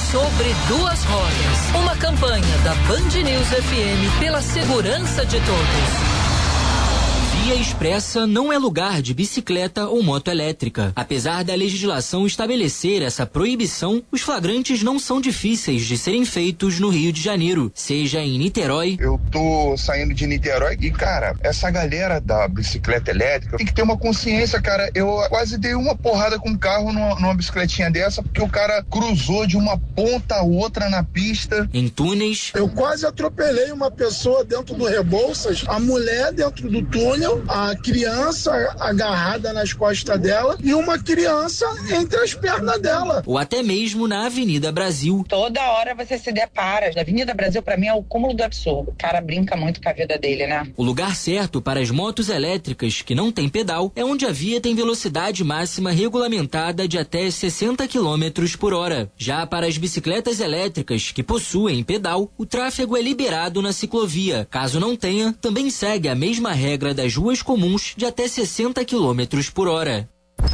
Sobre Duas Rodas, uma campanha da Band News FM pela segurança de todos. Via expressa não é lugar de bicicleta ou moto elétrica. Apesar da legislação estabelecer essa proibição, os flagrantes não são difíceis de serem feitos no Rio de Janeiro, seja em Niterói. Eu tô saindo de Niterói e, cara, essa galera da bicicleta elétrica tem que ter uma consciência, cara. Eu quase dei uma porrada com o carro numa bicicletinha dessa, porque o cara cruzou de uma ponta a outra na pista. Em túneis. Eu quase atropelei uma pessoa dentro do Rebouças, a mulher dentro do túnel, a criança agarrada nas costas dela e uma criança entre as pernas dela. Ou até mesmo na Avenida Brasil. Toda hora você se depara. A Avenida Brasil, pra mim, é o cúmulo do absurdo. O cara brinca muito com a vida dele, né? O lugar certo para as motos elétricas que não têm pedal é onde a via tem velocidade máxima regulamentada de até 60 km por hora. Já para as bicicletas elétricas que possuem pedal, o tráfego é liberado na ciclovia. Caso não tenha, também segue a mesma regra das ruas comuns de até 60 km por hora.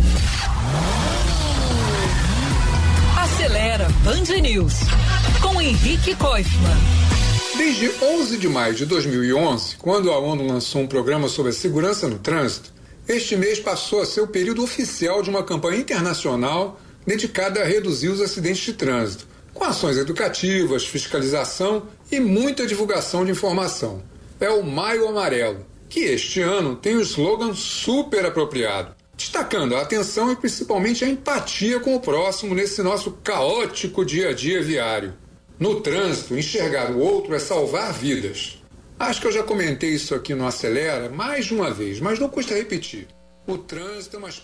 Acelera Band News com Henrique Koifman. Desde 11 de maio de 2011, quando a ONU lançou um programa sobre a segurança no trânsito, este mês passou a ser o período oficial de uma campanha internacional dedicada a reduzir os acidentes de trânsito, com ações educativas, fiscalização e muita divulgação de informação. É o Maio Amarelo, que este ano tem um slogan super apropriado, destacando a atenção e principalmente a empatia com o próximo nesse nosso caótico dia a dia viário. No trânsito, enxergar o outro é salvar vidas. Acho que eu já comentei isso aqui no Acelera mais de uma vez, mas não custa repetir. O trânsito é uma